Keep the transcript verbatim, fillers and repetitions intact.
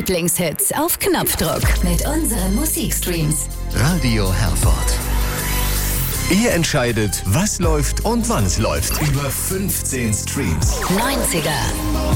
Lieblingshits auf Knopfdruck mit unseren Musikstreams. Radio Herford. Ihr entscheidet, was läuft und wann es läuft. Über fünfzehn Streams. neunziger